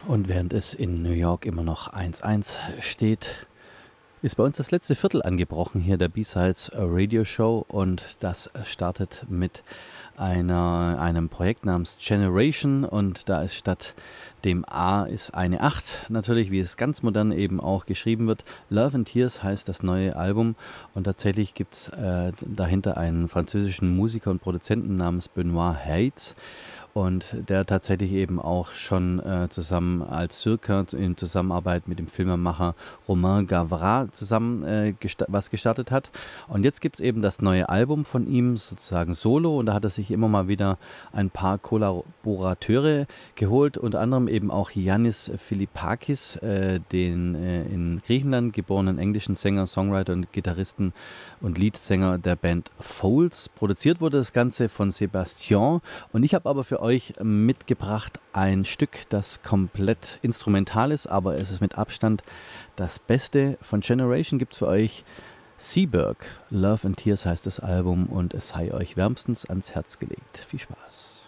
Und während es in New York immer noch 1:1 steht, ist bei uns das letzte Viertel angebrochen hier der B-Sides Radio Show, und das startet mit einem Projekt namens Generation, und da ist statt dem A ist eine 8, natürlich, wie es ganz modern eben auch geschrieben wird. Love and Tears heißt das neue Album, und tatsächlich gibt es dahinter einen französischen Musiker und Produzenten namens Benoit Haitz, und der tatsächlich eben auch schon zusammen als Circa in Zusammenarbeit mit dem Filmemacher Romain Gavras zusammen was gestartet hat. Und jetzt gibt es eben das neue Album von ihm, sozusagen solo, und da hat er sich immer mal wieder ein paar Kollaborateure geholt, unter anderem eben auch Yannis Philippakis, den in Griechenland geborenen englischen Sänger, Songwriter und Gitarristen und Leadsänger der Band Foals. Produziert wurde das Ganze von Sebastian, und ich habe aber für euch mitgebracht ein Stück, das komplett instrumental ist, aber es ist mit Abstand das Beste. Von Generation gibt es für euch Seaberg. Love and Tears heißt das Album, und es sei euch wärmstens ans Herz gelegt. Viel Spaß.